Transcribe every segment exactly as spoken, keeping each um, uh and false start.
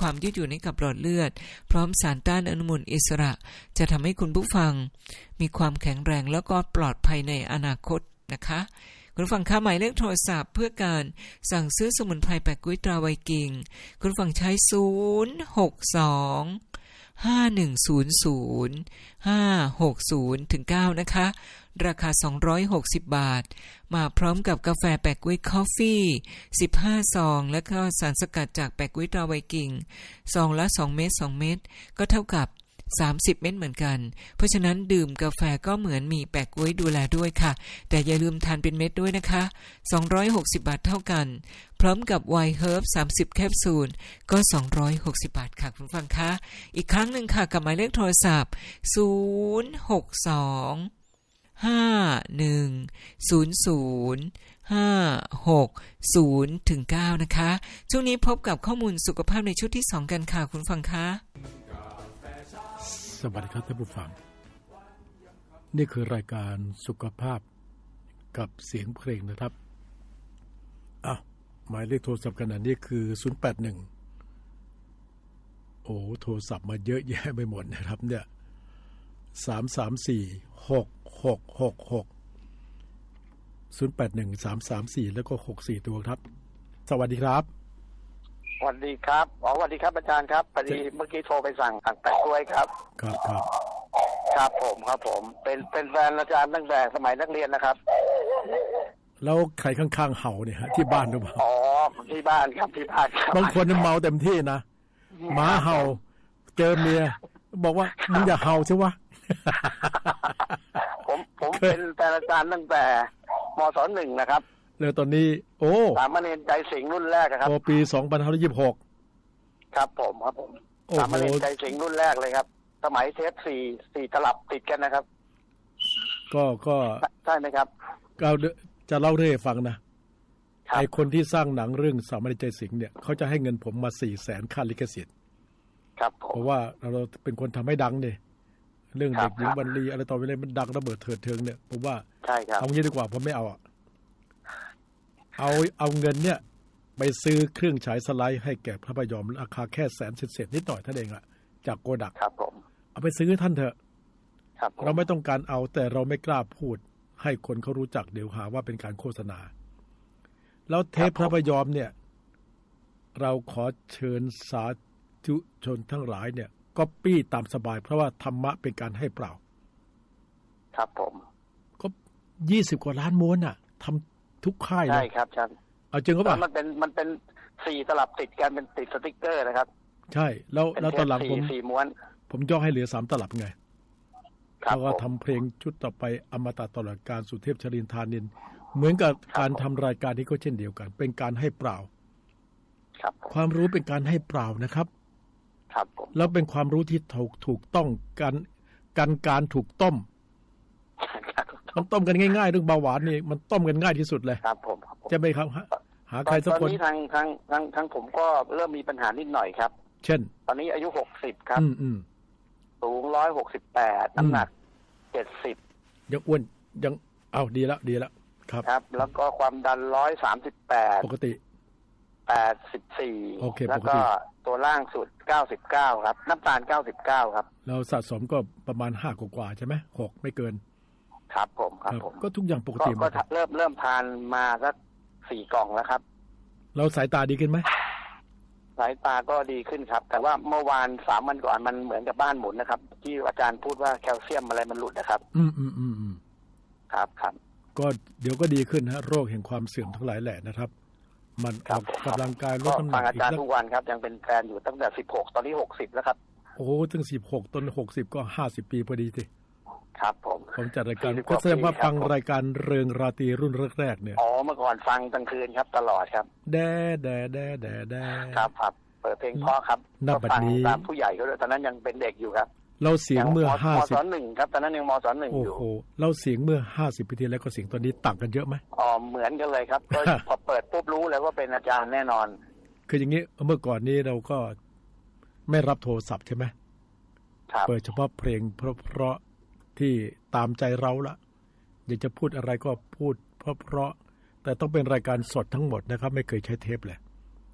ความยืดหยุ่นให้กับหลอดเลือดพร้อมสารต้านอนุมูลอิสระจะทำให้คุณผู้ฟังมีความแข็งแรงแล้วก็ปลอดภัยในอนาคตนะคะคุณฟังค่าหมายเลขโทรศัพท์เพื่อการสั่งซื้อสมุนไพรแปะกุ้ยตราไวกิงคุณฟังใช้ศูนย์ หก สอง ห้า หนึ่ง ศูนย์ ศูนย์ ห้า หก ศูนย์ ถึง เก้านะคะราคาสองร้อยหกสิบบาทมาพร้อมกับกาแฟแปะกุ้ยคอฟฟี่สิบห้าซองแล้วก็สารสกัดจากแปะกุ้ยตราไวกิงซองละสองเม็ดสองเม็ดก็เท่ากับสามสิบเม็ดเหมือนกันเพราะฉะนั้นดื่มกาแฟก็เหมือนมีแปะก๊วยดูแลด้วยค่ะแต่อย่าลืมทานเป็นเม็ดด้วยนะคะสองร้อยหกสิบบาทเท่ากันพร้อมกับไวน์เฮิร์บสามสิบแคปซูลก็สองร้อยหกสิบบาทค่ะคุณฟังคะอีกครั้งนึงค่ะกับหมายเลขโทรศัพท์ศูนย์ หก สอง ห้า หนึ่ง ศูนย์ ศูนย์ ห้า หก ศูนย์ ถึง เก้านะคะช่วงนี้พบกับข้อมูลสุขภาพในชุดที่สองกันค่ะคุณฟังคะสวัสดีครับท่านผู้ฟังนี่คือรายการสุขภาพกับเสียงเพลงนะครับอ้าวหมายเลขโทรศัพท์ขณะนี้คือศูนย์ แปด หนึ่งโอ้โทรศัพท์มาเยอะแยะไปหมดนะครับเนี่ยสาม สาม สี่ หก หก หก หก ศูนย์ แปด หนึ่ง สาม สาม สี่แล้วก็หก สี่ตัวครับสวัสดีครับสวัสดีครับอ๋อสวัสดีครับอาจารย์ครับพอดีเมื่อกี้โทรไปสั่งสั่งแปะกล้วยครับครับครับครับผมครับผมเป็นเป็นแฟนอาจารย์ตั้งแต่สมัยนักเรียนนะครับแล้วใครข้างๆเห่าเนี่ยฮะที่บ้านหรือเปล่าอ๋อที่บ้านครับที่บ้านครับบางคนเมาเต็มที่นะหมาเห่าเจอเมียบอกว่ามึงอย่าเห่าใช่วะผมผมเป็นแฟนอาจารย์ตั้งแต่มศ.หนึ่งนะครับแล้วตอนนี้โอ้สามเณรใจสิงห์รุ่นแรกครับพอปีสองพันห้าร้อยยี่สิบหกครับผมครับผมสามเณรใจสิงห์รุ่นแรกเลยครับสมัยเทปสี่ สี่ตลับติดกันนะครับก็ก็ใช่ไหมครับก็จะเล่าเรื่องให้ฟังนะไอ้คนที่สร้างหนังเรื่องสามเณรใจสิงห์เนี่ยเขาจะให้เงินผมมา สี่แสน ค่าลิขสิทธิ์ครับเพราะว่าเราเป็นคนทำให้ดังเนี่ยเรื่องเด็กหญิงวรรลีอะไรต่อไปเลยมันดังระเบิดเถิดเทิงเนี่ยผมว่าใช่ครับเอางี้ดีกว่าผมไม่เอาเอาเอาเงินเนี่ยไปซื้อเครื่องฉายสไลด์ให้แก่พระพยอมราคาแค่แสนเศษๆนิดหน่อยท่านเองอะจากโกดักครับผมเอาไปซื้อท่านเถอะเราไม่ต้องการเอาแต่เราไม่กล้าพูดให้คนเขารู้จักเดี๋ยวหาว่าเป็นการโฆษณาแล้วเทปพระพยอมเนี่ยเราขอเชิญสาธุชนทั้งหลายเนี่ยก๊อปปี้ตามสบายเพราะว่าธรรมะเป็นการให้เปล่าครับผมก็ยี่สิบกว่าล้านม้วนอ่ะทำทุกค่ายใช่ครับใช่เอาจริงก็ป่ะมันเป็นมันเป็นสี่ตลับติดกันเป็นติดสติ๊กเกอร์นะครับใช่แล้วแล้วตอนหลังผมสี่ม้วนผมย่อให้เหลือสามตลับไงแล้วก็ทำเพลงชุดต่อไปอมตะตลอดกาลสุเทพชรินทรานินเหมือนกับการทำรายการนี้ก็เช่นเดียวกันเป็นการให้เปล่าความรู้เป็นการให้เปล่านะครับครับผมแล้วเป็นความรู้ที่ถูกถูกต้องกันกันการถูกต้มมันต้มกันง่ายๆเรื่องเบาหวานนี่มันต้มกันง่ายที่สุดเลยครับผมจะไม่ครับหาใครสักคนตอนนี้ทางทางทางทางผมก็เริ่มมีปัญหานิดหน่อยครับเช่นตอนนี้อายุหกสิบครับอืมสูงหนึ่งร้อยหกสิบแปดน้ำหนักเจ็ดสิบยังอ้วนยังเอาดีแล้วดีแล้วครับครับแล้วก็ความดันหนึ่งร้อยสามสิบแปดปกติแปดสิบสี่โอเคแล้วก็ตัวล่างสุดเก้าสิบเก้าครับน้ำตาลเก้าสิบเก้าครับเราสะสมก็ประมาณห้ากว่าๆใช่ไหมหกไม่เกินครับผมครับผมก็ทุกอย่างปกติก็เริ่มเริ่มทานมาสักสี่กล่องแล้วครับเราสายตาดีขึ้นไหมสายตาก็ดีขึ้นครับแต่ว่าเมื่อวานสามวันก่อนมันเหมือนกับบ้านหมุนนะครับที่อาจารย์พูดว่าแคลเซียมอะไรมันหลุดนะครับอืมอืมอืมอืมครับครับก็เดี๋ยวก็ดีขึ้นฮะโรคแห่งความเสื่อมทั้งหลายแหละนะครับมันออกกำลังกายลดน้ำหนักอาจารย์ทุกวันครับยังเป็นแฟนอยู่ตั้งแต่สิบหกตอนนี้หกสิบแล้วครับโอ้ตั้งสิบหกต้นหกสิบก็ห้าสิบปีพอดีสิครับผมผมจัดรายการก็แสดงว่าฟังรายการเริงราตรีรุ่นแรกๆเนี่ยอ๋อเมื่อก่อนฟังกลางคืนครับตลอดครับแด่แด่แด่แด่แด่ครับครับเปิดเพลงเพราะครับก็ฟังตามผู้ใหญ่ก็เลยตอนนั้นยังเป็นเด็กอยู่ครับเราเสียงเมื่อห้าสิบมศ.หนึ่งครับตอนนั้นยังมศ.หนึ่งอยู่โอ้โหเราเสียงเมื่อห้าสิบปีที่แล้วก็เสียงตอนนี้ต่างกันเยอะไหมอ๋อเหมือนกันเลยครับก็พอเปิดปุ๊บรู้เลยว่าเป็นอาจารย์แน่นอนคืออย่างนี้เมื่อก่อนนี้เราก็ไม่รับโทรศัพท์ใช่ไหมเปิดเฉพาะเพลงเพราะๆที่ตามใจเราละอยากจะพูดอะไรก็พูดเพราะๆแต่ต้องเป็นรายการสดทั้งหมดนะครับไม่เคยใช้เทปเลย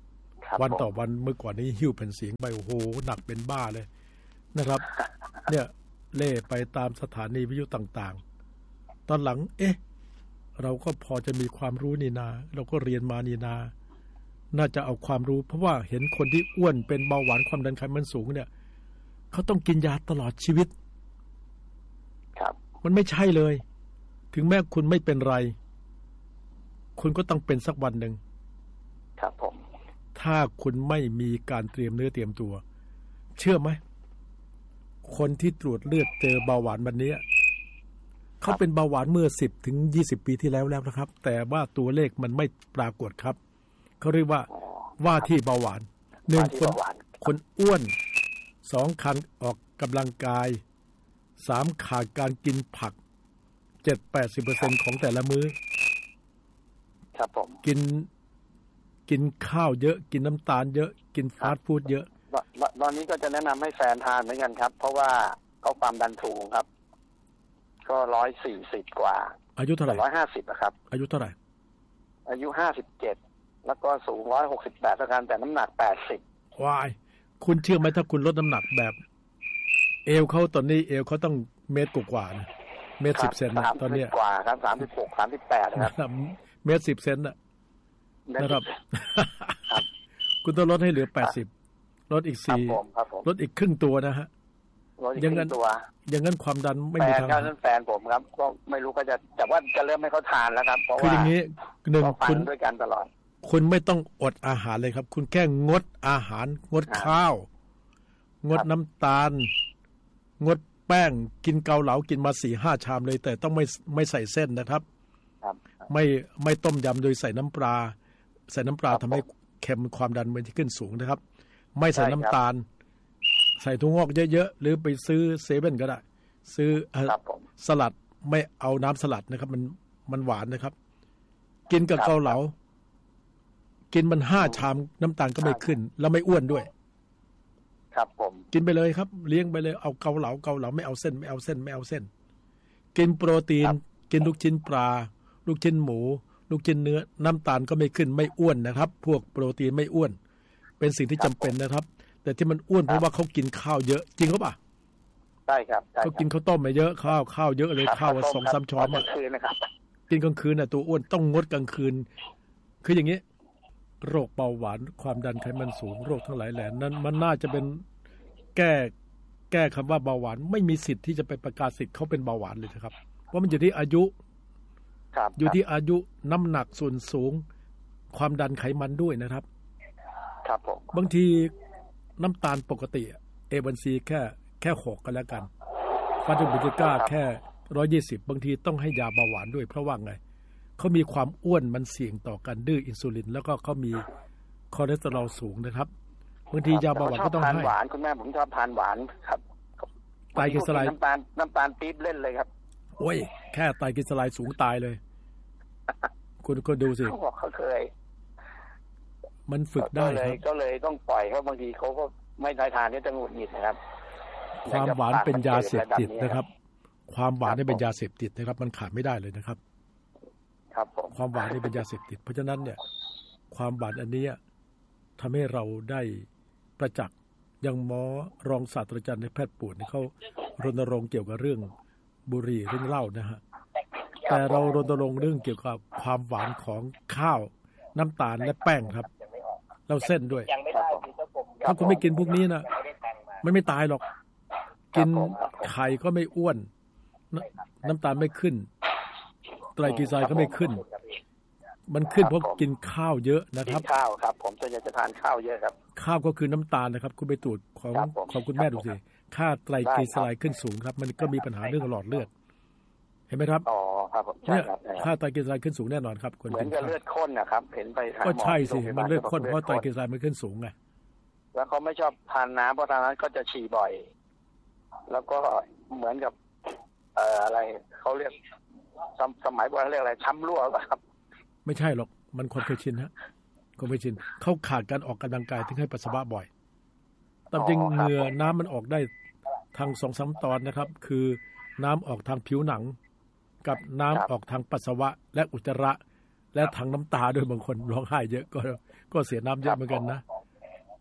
วันต่อวันเมื่อก่อนนี้หิ้วแผ่นเสียงไปโอ้โหหนักเป็นบ้าเลยนะครับ เนี่ยเล่ไปตามสถานีวิทยุต่างๆตอนหลังเอ๊ะเราก็พอจะมีความรู้นี่นาเราก็เรียนมานี่นาน่าจะเอาความรู้เพราะว่าเห็นคนที่อ้วนเป็นเบาหวานความดันไขมันสูงเนี่ยเขาต้องกินยาตลอดชีวิตครับมันไม่ใช่เลยถึงแม้คุณไม่เป็นไรคุณก็ต้องเป็นสักวันหนึ่งครับผมถ้าคุณไม่มีการเตรียมเนื้อเตรียมตัวเชื่อไหมคนที่ตรวจเลือดเจอเบาหวานวันนี้เขาเป็นเบาหวานเมื่อสิบถึงยี่สิบปีที่แล้วแล้วนะครับแต่ว่าตัวเลขมันไม่ปรากฏครับเขาเรียกว่าว่าที่เบาหวานหนึ่งคนคนอ้วนสองขาดออกกำลังกายสามขาดการกินผักเจ็ดแปดสิบเปอร์เซ็นต์ของแต่ละมื้อครับผมกินกินข้าวเยอะกินน้ำตาลเยอะกินฟาสต์ฟู้ดเยอะตอนนี้ก็จะแนะนำให้แฟนทานเหมือนกันครับเพราะว่าเขาความดันสูงครับก็ร้อยสี่สิบกว่าอายุเท่าไหร่ร้อยห้าสิบนะครับอายุเท่าไหร่อายุห้าสิบเจ็ดแล้วก็สูงร้อยหกสิบแปดเท่ากันแต่น้ำหนักแปดสิบวายคุณเชื่อไหมถ้าคุณลดน้ำหนักแบบเอวเขาตอนนี้เอวเขาต้องเมตรกว่านะเมตรสิบเซนตอนนี้กว่าครับสามสิบหกสามสิบแปดครับเมตรสิบเซนนะครับคุณต้องลดให้เหลือแปดสิบลดอีกสี่ลดอีกครึ่งตัวนะฮะอย่างนั้นอย่างนั้นความดันไม่มีทางแฟนนั้นแฟนผมครับก็ไม่รู้ก็จะแต่ว่าจะเริ่มให้เขาทานแล้วครับเพราะว่าคืออย่างนี้หนึ่งคุณด้วยกันตลอดคุณไม่ต้องอดอาหารเลยครับคุณแค่งดอาหารงดข้าวงดน้ำตาลงดแป้งกินเกาเหลากินมาสี่ห้าชามเลยแต่ต้องไม่ไม่ใส่เส้นนะครับไม่ไม่ต้มยำโดยใส่น้ำปลาใส่น้ำปลาทำให้เค็มความดันมันที่ขึ้นสูงนะครับไม่ใส่น้ำตาลใส่ถั่วงอกเยอะๆหรือไปซื้อเซเว่นก็ได้ซื้อสลัดไม่เอาน้ำสลัดนะครับมันมันหวานนะครับกินกับเกาเหลากินมันห้าชามน้ำตาลก็ไม่ขึ้นแล้วไม่อ้วนด้วยครับผมกินไปเลยครับเลี้ยงไปเลยเอาเกาเหลาเกาเหลาไม่เอาเส้นไม่เอาเส้นไม่เอาเส้นกินโปรตีนกินลูกชิ้นปลาลูกชิ้นหมูลูกชิ้นเนื้อน้ำตาลก็ไม่ขึ้นไม่อ้วนนะครับพวกโปรตีนไม่อ้วนเป็นสิ่งที่จำเป็นนะครับแต่ที่มันอ้วนเพราะว่าเขากินข้าวเยอะจริงเขาป่ะใช่ครับเขากินข้าวต้มมาเยอะข้าวข้าวเยอะเลยข้าวสองสามช้อนอ่ะกินกลางคืนน่ะตัวอ้วนต้องงดกลางคืนคืออย่างนี้โรคเบาหวานความดันไขมันสูงโรคทั้งหลายแหล่นั้นมันน่าจะเป็นแก้แก้คำว่าเบาหวานไม่มีสิทธิ์ที่จะไปประกาศสิทธิ์เขาเป็นเบาหวานเลยนะครับเพราะมันอยู่ที่อายุอยู่ที่อายุน้ำหนักส่วนสูงความดันไขมันด้วยนะครับครับผมบางทีน้ำตาลปกติเอวันซีแค่แค่หกกันแล้วกันฟาติบูติก้าแค่ร้อยยี่สิบบางทีต้องให้ยาเบาหวานด้วยเพราะว่าไงเขามีความอ้วนมันเสี่ยงต่อการดื้ออินซูลินแล้วก็เขามีคอเลสเตอรอลสูงนะครับบางทียาเบาหวานก็ต้องให้หวานคุณแม่ผมชอบทานหวานครับไตรกลีเซอไรด์น้ำตาลน้ำตาลปี๊บเล่นเลยครับโอ้ยแค่ไตรกลีเซอไรด์สูงตายเลยคุณก็ดูสิเขาบอกเขาเคยมันฝึกได้ครับก็เลยต้องปล่อยเขาบางทีเขาก็ไม่ได้ทานนี่จะหงุดหงิดนะครับความหวานเป็นยาเสพติดนะครับความหวานนี่เป็นยาเสพติดนะครับมันขาดไม่ได้เลยนะครับครับผมความหวานนี่เป็นยาเสพติดเพราะฉะนั้นเนี่ยความหวานอันนี้ทำให้เราได้ประจักษ์อย่างหมอรองศาสตราจารย์ในแพทย์ปวดเขารณรงค์เกี่ยวกับเรื่องบุหรี่เรื่องเหล้านะฮะแต่เรารณรงค์เรื่องเกี่ยวกับความหวานของข้าวน้ำตาลและแป้งครับเราเส้นด้วยถ้าคุณไม่กินพวกนี้นะมันไม่ตายหรอกกินไข่ก็ไม่อ้วนน้ำตาลไม่ขึ้นไตรกลีเซอไรด์ก็ไม่ขึ้นมันขึ้นเพราะกินข้าวเยอะนะครับข้าวครับผมจะอยากจะทานข้าวเยอะครับข้าวก็คือน้ำตาลนะครับคุณไปตรวจของของคุณแม่ดูสิค่าไตรกลีเซอไรด์ขึ้นสูงครับมันก็มีปัญหาเรื่องหลอดเลือดเห็นไหมครับอ๋อครับผมเนี่ยค่าไตรกลีเซอไรด์ขึ้นสูงแน่นอนครับคนเหมือนกับเลือดข้นนะครับเห็นไปก็ใช่สิมันเลือดข้นเพราะไตรกลีเซอไรด์มันขึ้นสูงไงแล้วเขาไม่ชอบทานน้ำเพราะทานนั้นก็จะฉี่บ่อยแล้วก็เหมือนกับเอ่ออะไรเขาเรียกสมัยโบราณเรียกอะไรช้ำรั่วป่ะครับไม่ใช่หรอกมันคนเคยชินฮะคนเคยชินเขาขาดการออกกำลังกายถึงให้ปัสสาวะบ่อยตามจริงเหงื่อน้ำมันออกได้ทางสองสามตอนนะครับคือน้ำออกทางผิวหนังกับน้ำออกทางปัสสาวะและอุจจาระและทางน้ำตาด้วยบางคนร้องไห้เยอะก็ก็เสียน้ำเยอะเหมือนกันนะ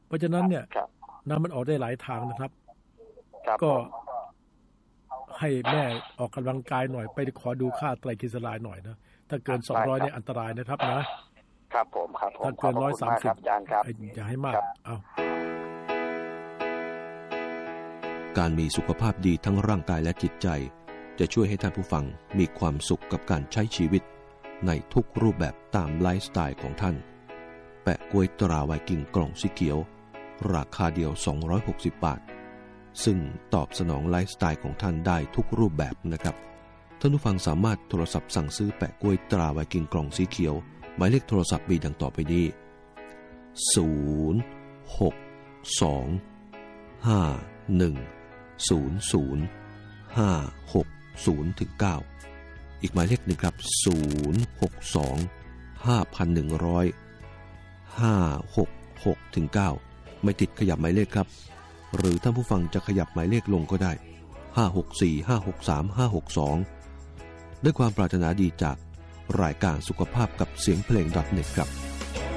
เพราะฉะนั้นเนี่ยน้ำมันออกได้หลายทางนะครับก็ให้แม่ออกกำลังกายหน่อยไปขอดูค่าไตรกลีเซอไรด์หน่อยนะถ้าเกินสองร้อยเนี่ยอันตรายนะครับนะครับผมครับผมถ้าเกินหนึ่งร้อยสามสิบอย่าให้มากเอาการมีสุขภาพดีทั้งร่างกายและจิตใจจะช่วยให้ท่านผู้ฟังมีความสุขกับการใช้ชีวิตในทุกรูปแบบตามไลฟ์สไตล์ของท่านแปะกล้วยตราไวกิ้งกล่องสีเขียวราคาเดียวสองร้อยหกสิบบาทซึ่งตอบสนองไลฟ์สไตล์ของท่านได้ทุกรูปแบบนะครับท่านผู้ฟังสามารถโทรศัพท์สั่งซื้อแปะกล้วยตราไวกิ้งกล่องสีเขียวหมายเลขโทรศัพท์มีดังต่อไปนี้ศูนย์ หก สอง ห้า หนึ่ง ศูนย์ ศูนย์ ห้า หก ศูนย์ ถึง เก้าอีกหมายเลขหนึ่งครับศูนย์ หก สอง ห้า หนึ่ง ศูนย์ ห้า หก หก ถึง เก้าไม่ติดขยับหมายเลขครับหรือท่านผู้ฟังจะขยับหมายเลขลงก็ได้ห้า หก สี่ ห้า หก สาม ห้า หก สองด้วยความปรารถนาดีจากรายการสุขภาพกับเสียงเพลง .เน็ต ครับ